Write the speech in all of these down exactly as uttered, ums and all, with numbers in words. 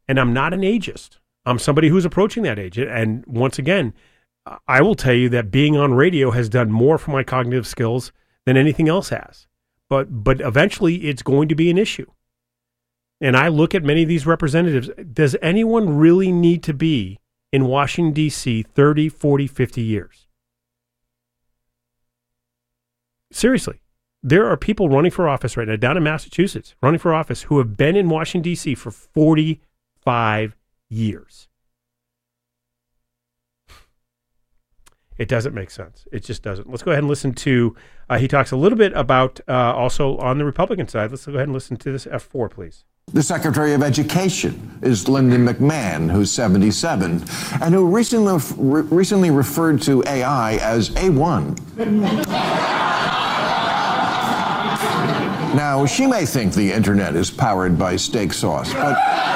And I'm not an ageist. I'm somebody who's approaching that age. And once again, I will tell you that being on radio has done more for my cognitive skills than anything else has. But but eventually it's going to be an issue. And I look at many of these representatives. Does anyone really need to be in Washington, D C thirty, forty, fifty years? Seriously. There are people running for office right now down in Massachusetts, running for office, who have been in Washington, D C for forty-five years. It doesn't make sense. It just doesn't. Let's go ahead and listen to, uh, he talks a little bit about uh, also on the Republican side. Let's go ahead and listen to this F four, please. The Secretary of Education is Lyndon McMahon, who's seventy-seven, and who recently, re- recently referred to A I as A one. Now, she may think the internet is powered by steak sauce, but,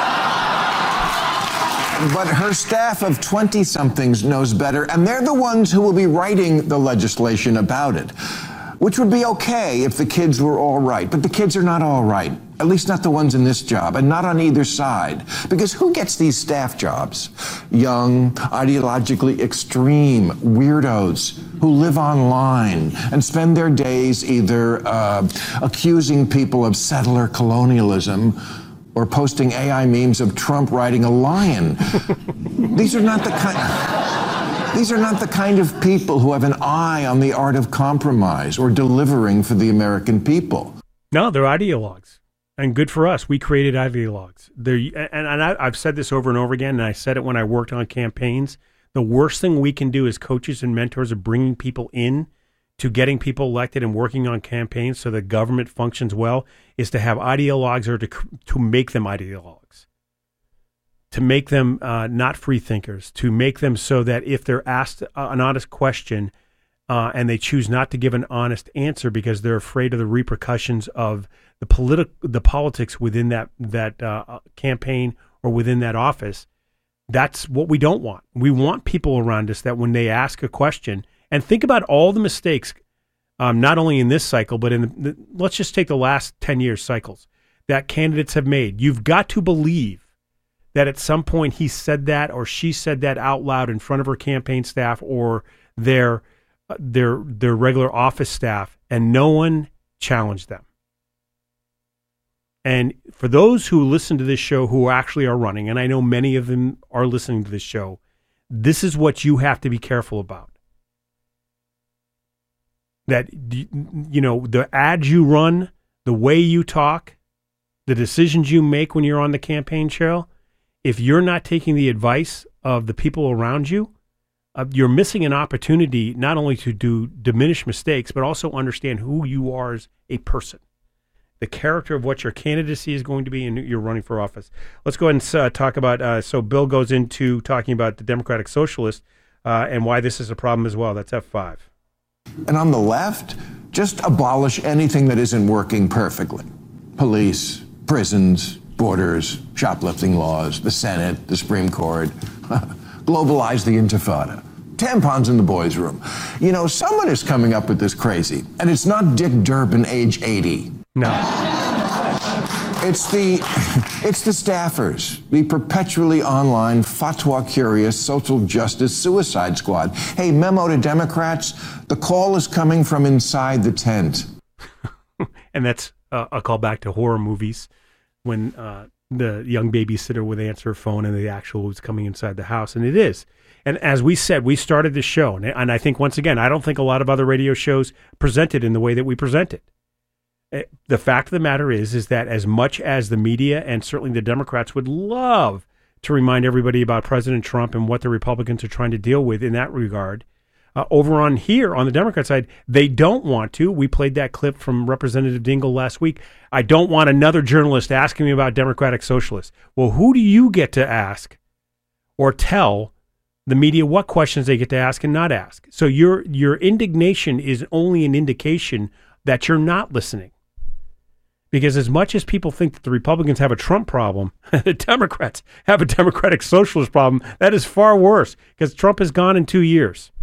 but her staff of twenty-somethings knows better, and they're the ones who will be writing the legislation about it, which would be okay if the kids were all right. But the kids are not all right, at least not the ones in this job, and not on either side. Because who gets these staff jobs? Young, ideologically extreme weirdos who live online and spend their days either uh, accusing people of settler colonialism or posting A I memes of Trump riding a lion. These are not the kind... These are not the kind of people who have an eye on the art of compromise or delivering for the American people. No, they're ideologues. And good for us. We created ideologues. They're, and and I, I've said this over and over again, and I said it when I worked on campaigns. The worst thing we can do as coaches and mentors of bringing people in to getting people elected and working on campaigns so the government functions well is to have ideologues or to, to make them ideologues. To make them uh, not free thinkers, to make them so that if they're asked uh, an honest question uh, and they choose not to give an honest answer because they're afraid of the repercussions of the politi- the politics within that that uh, campaign or within that office, that's what we don't want. We want people around us that when they ask a question, and think about all the mistakes, um, not only in this cycle, but in the, the, let's just take the last ten year cycles that candidates have made. You've got to believe that at some point he said that or she said that out loud in front of her campaign staff or their their their regular office staff, and no one challenged them. And for those who listen to this show who actually are running, and I know many of them are listening to this show, this is what you have to be careful about. That, you know, the ads you run, the way you talk, the decisions you make when you're on the campaign trail, if you're not taking the advice of the people around you, uh, you're missing an opportunity not only to do diminish mistakes, but also understand who you are as a person, the character of what your candidacy is going to be, and you're running for office. Let's go ahead and uh, talk about, uh, so Bill goes into talking about the Democratic Socialists uh, and why this is a problem as well. That's F five. And on the left, just abolish anything that isn't working perfectly. Police, prisons, borders, shoplifting laws, the Senate, the Supreme Court. Globalize the Intifada. Tampons in the boys' room. You know, someone is coming up with this crazy, and it's not Dick Durbin, age eighty. No. It's the it's the staffers, the perpetually online, fatwa-curious, social justice suicide squad. Hey, memo to Democrats, the call is coming from inside the tent. And that's uh, a call back to horror movies when uh, the young babysitter would answer her phone and the actual was coming inside the house. And it is. And as we said, we started this show. And, and I think, once again, I don't think a lot of other radio shows present it in the way that we present it. The fact of the matter is, is that as much as the media and certainly the Democrats would love to remind everybody about President Trump and what the Republicans are trying to deal with in that regard, uh, over on here on the Democrat side, they don't want to. We played that clip from Representative Dingell last week. I don't want another journalist asking me about Democratic Socialists. Well, who do you get to ask or tell the media what questions they get to ask and not ask? So your your indignation is only an indication that you're not listening. Because as much as people think that the Republicans have a Trump problem, the Democrats have a Democratic Socialist problem. That is far worse, because Trump is gone in two years.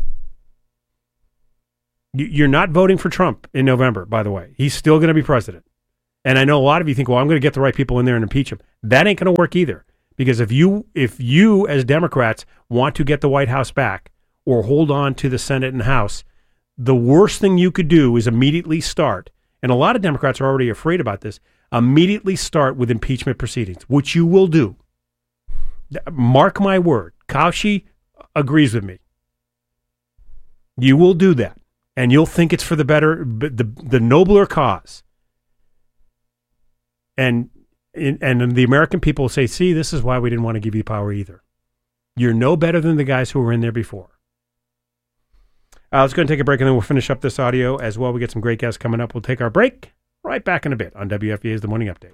You're not voting for Trump in November, by the way. He's still going to be president. And I know a lot of you think, well, I'm going to get the right people in there and impeach him. That ain't going to work either, Because if you if you as Democrats want to get the White House back or hold on to the Senate and House, the worst thing you could do is immediately start, and a lot of Democrats are already afraid about this, immediately start with impeachment proceedings, which you will do. Mark my word, Kaushi agrees with me. You will do that, and you'll think it's for the better, the, the nobler cause. And and the American people will say, see, this is why we didn't want to give you power either. You're no better than the guys who were in there before. Uh, let's go and take a break, and then we'll finish up this audio as well. We get some great guests coming up. We'll take our break right back in a bit on W F E A's The Morning Update.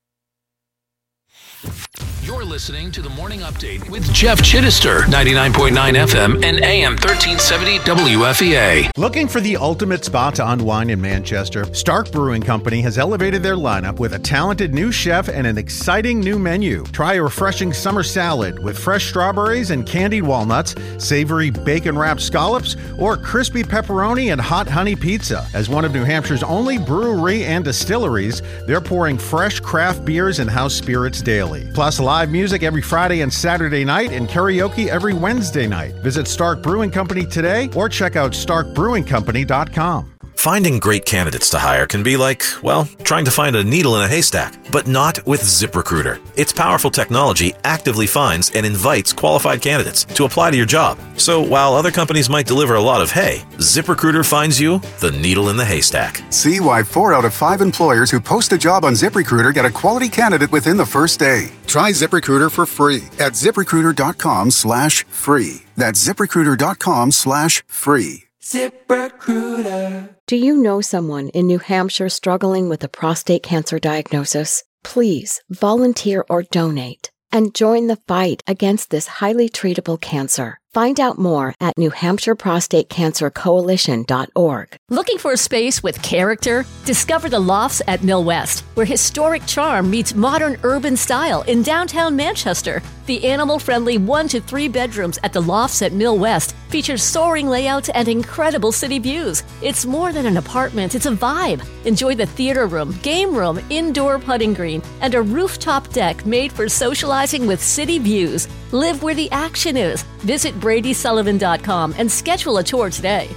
You're listening to The Morning Update with Jeff Chittister, ninety-nine point nine F M and A M thirteen seventy W F E A. Looking for the ultimate spot to unwind in Manchester? Stark Brewing Company has elevated their lineup with a talented new chef and an exciting new menu. Try a refreshing summer salad with fresh strawberries and candied walnuts, savory bacon-wrapped scallops, or crispy pepperoni and hot honey pizza. As one of New Hampshire's only brewery and distilleries, they're pouring fresh craft beers and house spirits daily. Plus, live music every Friday and Saturday night and karaoke every Wednesday night. Visit Stark Brewing Company today or check out stark brewing company dot com. Finding great candidates to hire can be like, well, trying to find a needle in a haystack, but not with ZipRecruiter. Its powerful technology actively finds and invites qualified candidates to apply to your job. So while other companies might deliver a lot of hay, ZipRecruiter finds you the needle in the haystack. See why four out of five employers who post a job on ZipRecruiter get a quality candidate within the first day. Try ZipRecruiter for free at ZipRecruiter.com slash free. That's ZipRecruiter.com slash free. ZipRecruiter. Do you know someone in New Hampshire struggling with a prostate cancer diagnosis? Please volunteer or donate and join the fight against this highly treatable cancer. Find out more at New Hampshire Prostate Cancer Coalition dot org. Looking for a space with character? Discover the Lofts at Mill West, where historic charm meets modern urban style in downtown Manchester. The animal-friendly one to three bedrooms at the Lofts at Mill West features soaring layouts and incredible city views. It's more than an apartment, it's a vibe. Enjoy the theater room, game room, indoor putting green, and a rooftop deck made for socializing with city views. Live where the action is. Visit Brady Sullivan dot com and schedule a tour today.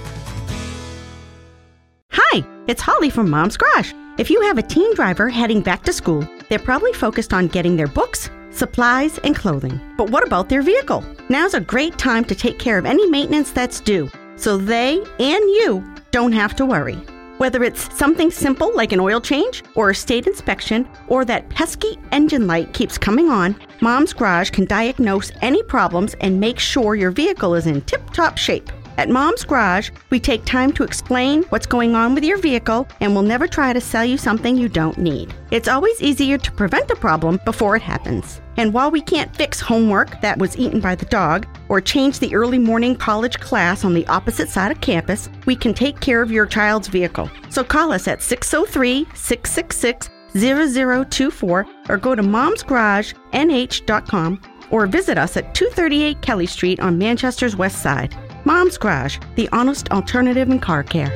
Hi, it's Holly from Mom's Garage. If you have a teen driver heading back to school, they're probably focused on getting their books, supplies, and clothing. But what about their vehicle? Now's a great time to take care of any maintenance that's due, so they and you don't have to worry. Whether it's something simple like an oil change or a state inspection, or that pesky engine light keeps coming on, Mom's Garage can diagnose any problems and make sure your vehicle is in tip-top shape. At Mom's Garage, we take time to explain what's going on with your vehicle, and we'll never try to sell you something you don't need. It's always easier to prevent a problem before it happens. And while we can't fix homework that was eaten by the dog, or change the early morning college class on the opposite side of campus, we can take care of your child's vehicle. So call us at six oh three, six six six, zero zero two four or go to moms garage n h dot com or visit us at two thirty-eight Kelly Street on Manchester's west side. Mom's Garage, the honest alternative in car care.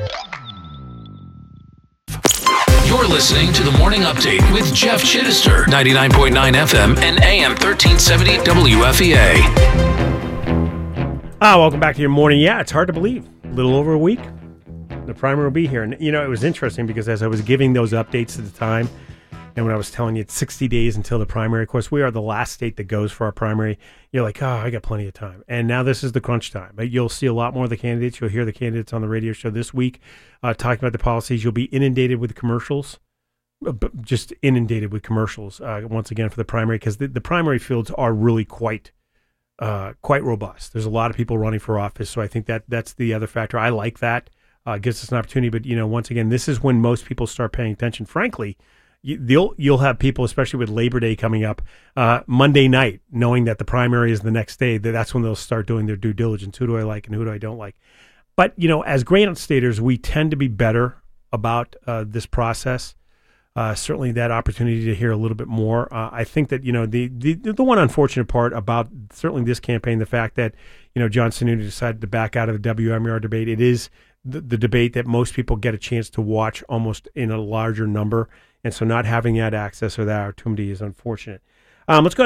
You're listening to The Morning Update with Jeff Chittister, ninety-nine point nine F M and A M thirteen seventy W F E A. Ah, welcome back to your morning. Yeah, it's hard to believe. A little over a week. The primary will be here. And, you know, it was interesting because as I was giving those updates at the time, and when I was telling you it's sixty days until the primary, of course, we are the last state that goes for our primary. You're like, oh, I got plenty of time. And now this is the crunch time. You'll see a lot more of the candidates. You'll hear the candidates on the radio show this week uh, talking about the policies. You'll be inundated with commercials, just inundated with commercials uh, once again for the primary, because the, the primary fields are really quite uh, quite robust. There's a lot of people running for office, so I think that that's the other factor. I like that. Uh, it gives us an opportunity. But, you know, once again, this is when most people start paying attention. Frankly, You'll you'll have people, especially with Labor Day coming up, uh, Monday night, knowing that the primary is the next day. That's when they'll start doing their due diligence. Who do I like and who do I don't like? But, you know, as Grant Staters, we tend to be better about uh, this process. Uh, certainly that opportunity to hear a little bit more. Uh, I think that, you know, the, the the one unfortunate part about certainly this campaign, the fact that, you know, John Sununu decided to back out of the W M E R debate, it is the, the debate that most people get a chance to watch almost in a larger number. And so not having that access or that opportunity is unfortunate. Um, let's go